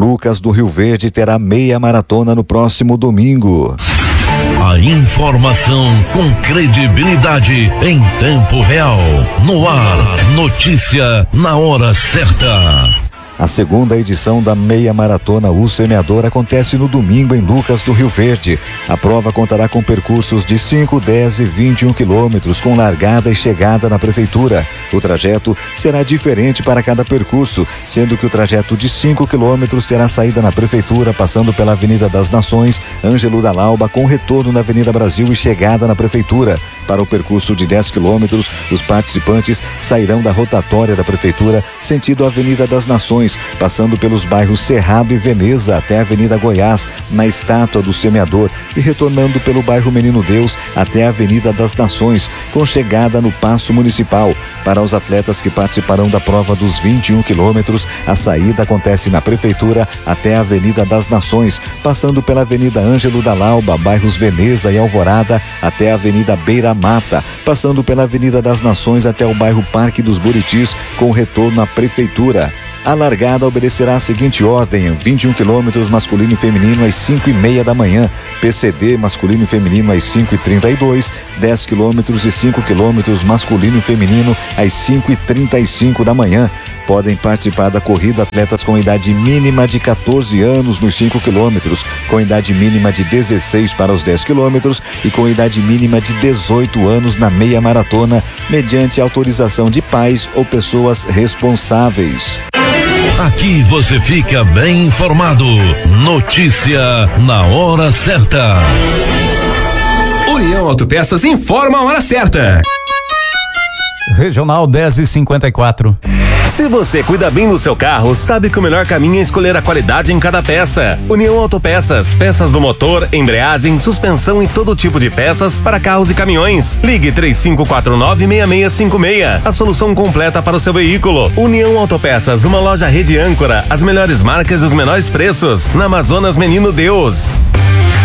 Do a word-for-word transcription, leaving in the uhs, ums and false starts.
Lucas do Rio Verde terá meia maratona no próximo domingo. A informação com credibilidade em tempo real. No ar, notícia na hora certa. A segunda edição da meia maratona O Semeador acontece no domingo em Lucas do Rio Verde. A prova contará com percursos de cinco, dez e vinte e um quilômetros, com largada e chegada na prefeitura. O trajeto será diferente para cada percurso, sendo que o trajeto de cinco quilômetros terá saída na prefeitura, passando pela Avenida das Nações, Ângelo da Lauba, com retorno na Avenida Brasil e chegada na prefeitura. Para o percurso de dez quilômetros, os participantes sairão da rotatória da prefeitura, sentido Avenida das Nações, passando pelos bairros Cerrado e Veneza até a Avenida Goiás, na Estátua do Semeador, e retornando pelo bairro Menino Deus até a Avenida das Nações, com chegada no Paço Municipal. Para os atletas que participarão da prova dos vinte e um quilômetros, a saída acontece na prefeitura até a Avenida das Nações, passando pela Avenida Ângelo da Lauba, bairros Veneza e Alvorada até a Avenida Beira Mata, passando pela Avenida das Nações até o bairro Parque dos Buritis, com retorno à prefeitura. A largada obedecerá a seguinte ordem: vinte e um quilômetros masculino e feminino às cinco e meia da manhã, P C D masculino e feminino às cinco e trinta e dois, dez quilômetros e cinco quilômetros masculino e feminino às cinco e trinta e cinco da manhã. Podem participar da corrida atletas com idade mínima de quatorze anos nos cinco quilômetros, com idade mínima de dezesseis para os dez quilômetros e com idade mínima de dezoito anos na meia maratona, mediante autorização de pais ou pessoas responsáveis. Aqui você fica bem informado. Notícia na hora certa. União Autopeças informa a hora certa. Regional dez e cinquenta e quatro. Se você cuida bem do seu carro, sabe que o melhor caminho é escolher a qualidade em cada peça. União Autopeças, peças do motor, embreagem, suspensão e todo tipo de peças para carros e caminhões. Ligue três cinco quatro nove, seis seis cinco seis. A solução completa para o seu veículo. União Autopeças, uma loja rede âncora, as melhores marcas e os menores preços. Na Amazonas Menino Deus.